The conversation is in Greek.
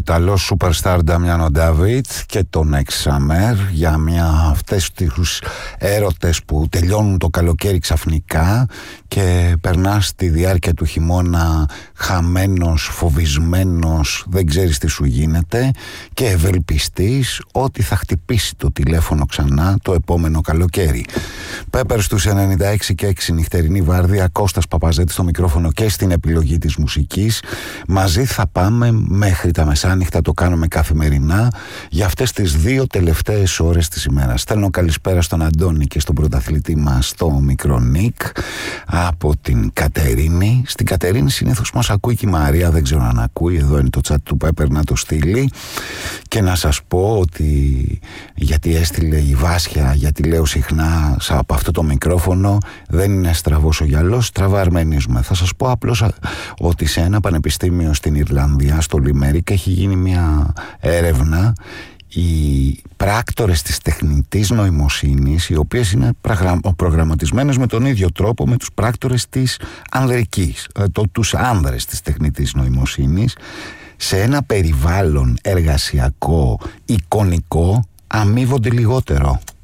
Ιταλός superstar Νταμιάνο Ντάβιτ και τον Next Summer για αυτές τους έρωτες που τελειώνουν το καλοκαίρι ξαφνικά και περνάς τη διάρκεια του χειμώνα χαμένος, φοβισμένος, δεν ξέρεις τι σου γίνεται και ευελπιστείς ότι θα χτυπήσει το τηλέφωνο ξανά το επόμενο καλοκαίρι. Πέπερ στους 96 και 6 νυχτερινή βάρδια, Κώστας Παπαζέτης στο μικρόφωνο και στην επιλογή της μουσικής. Μαζί θα πάμε μέχρι τα μεσάνυχτα, το κάνουμε καθημερινά για αυτές τις 2 τελευταίες ώρες της ημέρας. Στέλνω καλησπέρα στον Αντώνη και στον πρωταθλητή μας, το μικρό Νίκ, από την Κατερίνη. Στην Κατερίνη συνήθως μας ακούει και η Μαρία, δεν ξέρω αν ακούει, εδώ είναι το chat του Πέπερ να το στείλει. Και να σας πω ότι γιατί έστειλε η Βάσια, γιατί λέω συχνά από αυτό το μικρόφωνο δεν είναι στραβός ο γυαλός, στραβά αρμενίζουμε. Θα σας πω απλώς ότι σε ένα πανεπιστήμιο στην Ιρλανδία, στο Λιμέρικ, έχει γίνει μια έρευνα. Οι πράκτορες της τεχνητής νοημοσύνης, οι οποίες είναι προγραμματισμένες με τον ίδιο τρόπο με τους πράκτορες της ανδρικής, τους άνδρες της τεχνητής νοημοσύνης, σε ένα περιβάλλον εργασιακό εικονικό αμείβονται λιγότερο.